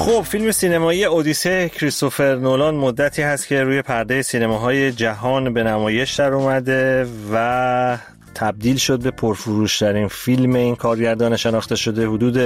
خب فیلم سینمایی اودیسه کریستوفر نولان مدتی هست که روی پرده سینماهای جهان به نمایش در اومده و تبدیل شد به پرفروش‌ترین فیلم این کارگردان شناخته شده. حدود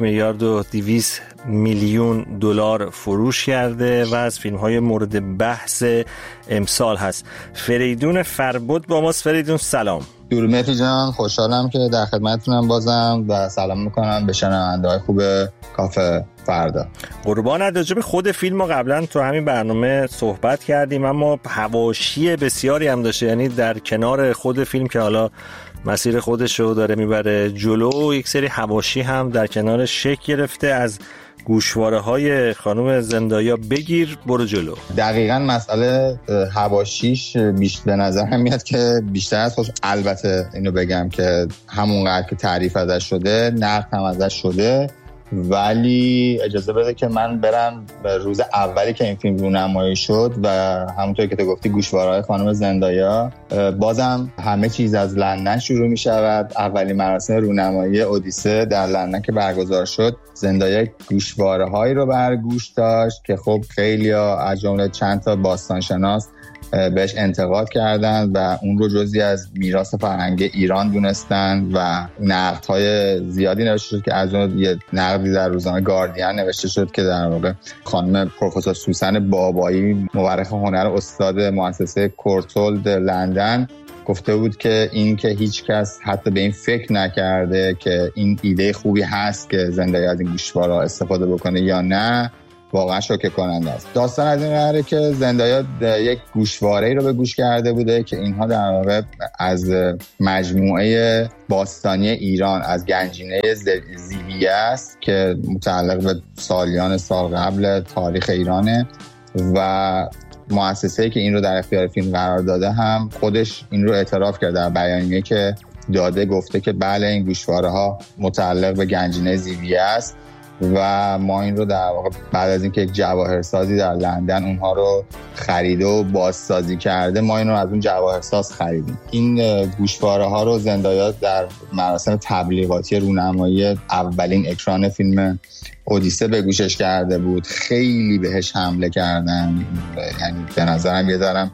1,200,000,000 دلار فروش کرده و از فیلم‌های مورد بحث امسال هست. فریدون فربد با ماست. فریدون سلام. درود مهدی جان، خوشحالم که در خدمتتونم بازم و سلام میکنم به شنونده‌های خوب کافه فردا. قربانت. راجع به خود فیلم قبلا تو همین برنامه صحبت کردیم، اما حواشی بسیاری هم داشته، یعنی در کنار خود فیلم که حالا مسیر خودشو داره میبره جلو، یک سری حواشی هم در کنارش شکل گرفته. از گوشواره‌های خانم زندایا بگیر برو جلو. دقیقاً مسئله حواشیش به نظر هم میاد که بیشتر از خودش، البته اینو بگم که همونقدر که تعریف ازش شده نقد هم ازش شده، ولی اجازه بده که من برم به روز اولی که این فیلم رونمایی شد و همونطور که تو گفتی گوشواره‌های خانم زندایا. بازم همه چیز از لندن شروع می شود. اولین مراسم رونمایی اودیسه در لندن که برگزار شد، زندایا گوشواره‌هایی رو بر گوش داشت که خب خیلی‌ها از جمله چند تا باستانشناس بهش انتقاد کردند و اون رو جزئی از میراث فرهنگی ایران دونستند و نقدهای زیادی نوشته شد که از اون یه نقدی در روزنامه گاردین نوشته شد که در واقع خانم پروفسور سوسن بابایی، مورخ هنر، استاد مؤسسه کورتولد لندن، گفته بود که این که هیچ کس حتی به این فکر نکرده که این ایده خوبی هست که زندایا از این گوشوارها استفاده بکنه یا نه، واقعا شوکه کننده است. داستان از این قراره که زندایا یک گوشواره‌ای رو به گوش کرده بوده که اینها در واقع از مجموعه باستانی ایران، از گنجینه زیویه است که متعلق به سالیان سال قبل تاریخ ایرانه و مؤسسه‌ای که این رو در اختیار فیلم قرار داده هم خودش این رو اعتراف کرده در بیانیه‌ای که داده، گفته که بله این گوشواره‌ها متعلق به گنجینه زیویه است و ما این رو در واقع بعد از اینکه یک جواهرسازی در لندن اونها رو خریده و بازسازی کرده، ما این رو از اون جواهرساز خریدیم. این گوشواره‌ها رو زندایا در مراسم تبلیغاتی رونمایی اولین اکران فیلم اودیسه به گوشش کرده بود. خیلی بهش حمله کردن، یعنی به نظرم یه ذره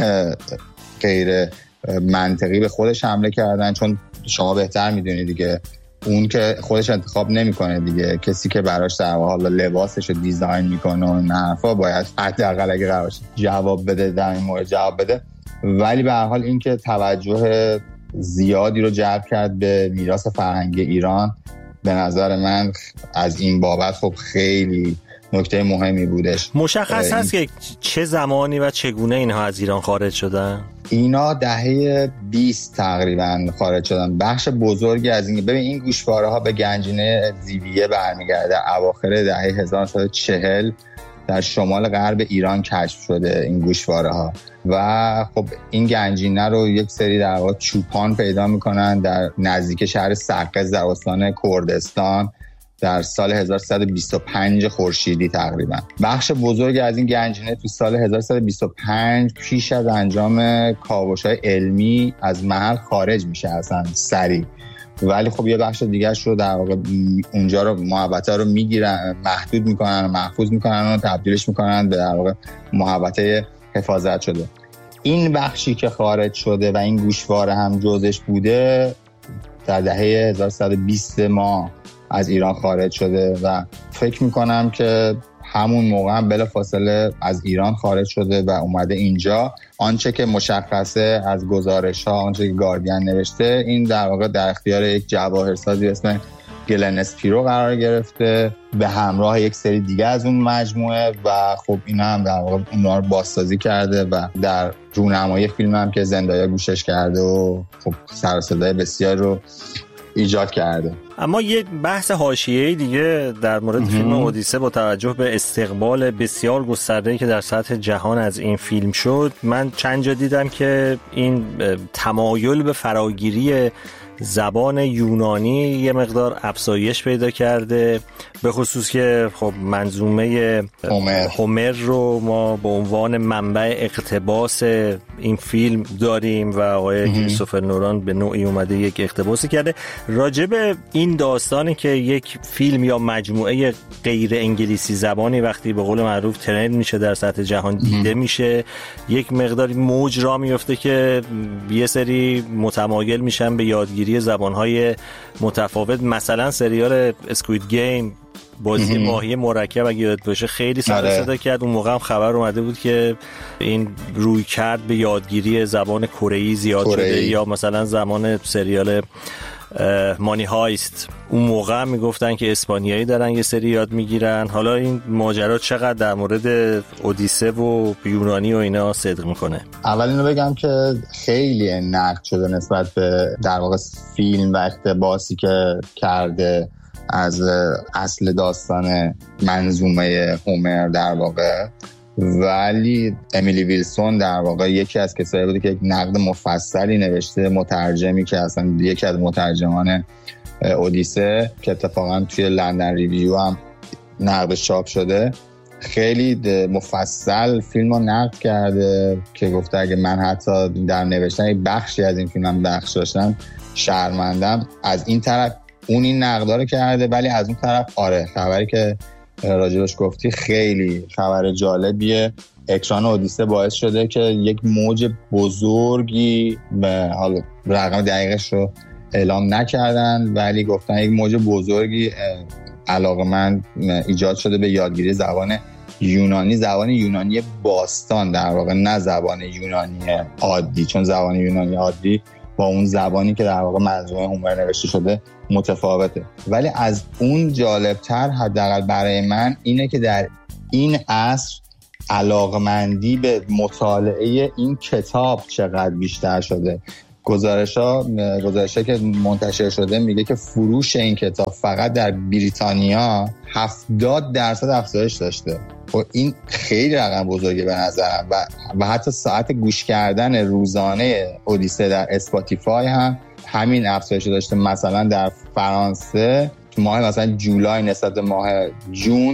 غیر منطقی به خودش حمله کردن، چون شما بهتر میدونید دیگه اون که خودش انتخاب نمیکنه دیگه، کسی که براش در حال لباسش رو دیزاین میکنه و این حرفا باید حداقل اگه قرارش جواب بده در این مورد جواب بده. ولی به هر حال این که توجه زیادی رو جلب کرد به میراث فرهنگی ایران، به نظر من از این بابت خب خیلی نکته مهمی بودش. مشخص هست که چه زمانی و چگونه اینها از ایران خارج شدن؟ اینا دهه 20 تقریبا خارج شدن. بخش بزرگی از این، ببین این گوشواره‌ها به گنجینه زیویه برمیگرده. اواخر دهه 1940 در شمال غرب ایران کشف شده این گوشواره‌ها و خب این گنجینه رو یک سری در واقع چوپان پیدا میکنن در نزدیک شهر سقز در استان کردستان در سال 1325 خورشیدی تقریبا. بخش بزرگی از این گنجینه تو سال 1325 پیش از انجام کاوش‌های علمی از محل خارج میشه اصلا سریع، ولی خب یه بخش دیگه‌اش رو در واقع اونجا رو محوطه رو میگیرن، محدود میکنن و محفوظ میکنن و تبدیلش میکنن به در واقع محوطه حفاظت شده. این بخشی که خارج شده و این گوشواره هم جزش بوده در دهه 1120 ما از ایران خارج شده و فکر میکنم که همون موقع هم بلافاصله از ایران خارج شده و اومده اینجا. آنچه که مشخصه از گزارش ها، آنچه که گاردین نوشته، این در واقع در اختیار یک جواهرسازی اسم گلن اسپیرو قرار گرفته به همراه یک سری دیگه از اون مجموعه و خب این هم در واقع اونها رو بازسازی کرده و در رونمایی فیلم هم که زندایا گوشش کرده و خب سر و صدای بسیار رو ایجاد کرده. اما یه بحث حاشیه‌ای دیگه در مورد فیلم اودیسه با توجه به استقبال بسیار گسترده‌ای که در سطح جهان از این فیلم شد، من چند جا دیدم که این تمایل به فراگیری زبان یونانی یه مقدار افزایش پیدا کرده به خصوص که خب منظومه هومر رو ما به عنوان منبع اقتباس این فیلم داریم و آقای کریستوفر نولان به نوعی اومده یک اقتباسی کرده. راجب این داستانی که یک فیلم یا مجموعه غیر انگلیسی زبانی وقتی به قول معروف ترند میشه در سطح جهان دیده میشه، یک مقداری موج را میفته که یه سری متمایل میشن به یادگیری زبانهای متفاوت. مثلا سریال اسکوید گیم، بازی ماهی مرکب اگه یاد باشه، خیلی سر صدا کرد. اون موقع هم خبر اومده بود که این روی کرد به یادگیری زبان کره‌ای زیاد شده، یا مثلا زمان سریال مانی هایست اون موقع میگفتن که اسپانیایی دارن یه سری یاد میگیرن. حالا این ماجرا چقدر در مورد اودیسه و یونانی و اینا صدق میکنه؟ اول اینو بگم که خیلی نقد شده نسبت به در واقع فیلم و اقتباسی که کرده از اصل داستان منظومه هومر در واقع، ولی امیلی ویلسون در واقع یکی از کسایی بوده که یک نقد مفصلی نوشته، مترجمی که اصلا یکی از مترجمان اودیسه که اتفاقا توی لندن ریویو هم نقدش چاپ شده، خیلی مفصل فیلم رو نقد کرده که گفته اگه من حتی در نوشتن یک بخشی از این فیلم هم بخش داشتم شرمندم. از این طرف اون این نقدا رو کرده، ولی از اون طرف آره خبری که راجبش گفتی خیلی خبر جالبیه. اکران اودیسه باعث شده که یک موج بزرگی، به حال رقم دقیقش رو اعلام نکردن ولی گفتن یک موج بزرگی علاقمند ایجاد شده به یادگیری زبان یونانی، زبان یونانی باستان در واقع، نه زبان یونانی عادی، چون زبان یونانی عادی با اون زبانی که در واقع منظومه هومر نوشته شده متفاوته. ولی از اون جالبتر حداقل برای من اینه که در این عصر علاقمندی به مطالعه این کتاب چقدر بیشتر شده. گزارش‌ها که منتشر شده میگه که فروش این کتاب فقط در بریتانیا 70% افزایش داشته. و این خیلی رقم بزرگه به نظرم. و حتی ساعت گوش کردن روزانه اودیسه در اسپاتیفای هم همین افزایش داشته. مثلا در فرانسه تو ماه مثلا جولای نسبت به ماه جون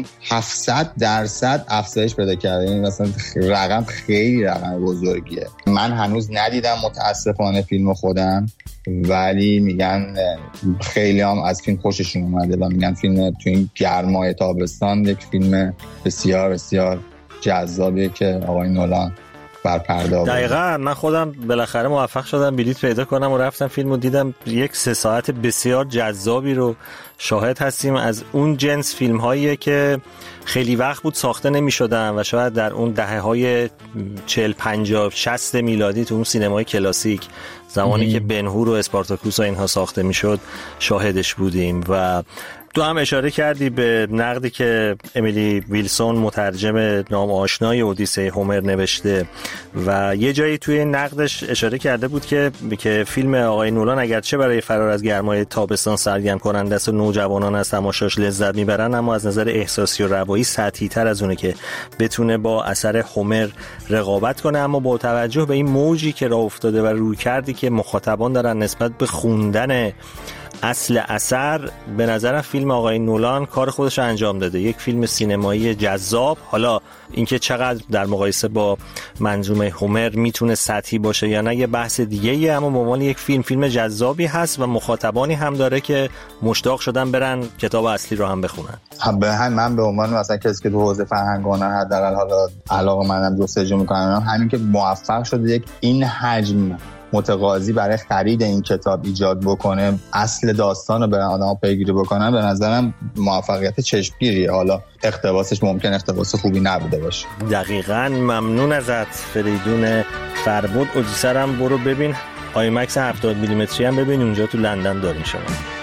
700% افزایش پیدا کرده. این مثلا رقم خیلی رقم بزرگیه. من هنوز ندیدم متاسفانه فیلم خودم، ولی میگن خیلی هم از فیلم خوششون اومده و میگن فیلم تو این گرمای تابستان یک فیلم بسیار بسیار جذابیه که آقای نولان برپرده آورده. دقیقاً من خودم بالاخره موفق شدم بلیط پیدا کنم و رفتم فیلمو دیدم. یک 3 ساعت بسیار جذابی رو شاهد هستیم. از اون جنس فیلم هاییه که خیلی وقت بود ساخته نمی شدن و شاید در اون دهه های 40 50 60 میلادی تو اون سینمای کلاسیک زمانی که بن‌هور و اسپارتاکوس و اینها ساخته می شد شاهدش بودیم. و تو هم اشاره کردی به نقدی که امیلی ویلسون مترجم نام آشنای اودیسه هومر نوشته و یه جایی توی نقدش اشاره کرده بود که فیلم آقای نولان اگرچه برای فرار از گرمای تابستان سرگرم کننده است و نوجوانان از تماشاش لذت میبرن، اما از نظر احساسی و روایی سطحی تر از اونه که بتونه با اثر هومر رقابت کنه. اما با توجه به این موجی که راه افتاده و روی کردی که مخاطبان دارن نسبت به خوندن اصل اثر، به نظرم فیلم آقای نولان کار خودش انجام داده. یک فیلم سینمایی جذاب. حالا اینکه چقدر در مقایسه با منظومه هومر میتونه سطحی باشه یا نه یه بحث دیگه‌ایه، اما به عنوان یک فیلم جذابی هست و مخاطبانی هم داره که مشتاق شدن برن کتاب اصلی رو هم بخونن. من به عنوان مثلا کسی که تو حوزه فرهنگانه حداقل حالا علاقه‌مندم جستجو می‌کنم، همین که موفق شده یک این حجم متقاضی برای خرید این کتاب ایجاد بکنه، اصل داستان رو برای آدم‌ها پیگیری بکنن، به نظرم موفقیت چشمگیریه. حالا اقتباسش ممکن اقتباس خوبی نبوده باشه. دقیقاً. ممنون ازت فریدون فربود. اودیسه هم برو ببین، آیمکس 70 میلیمتری هم ببین، اونجا تو لندن داریم شما.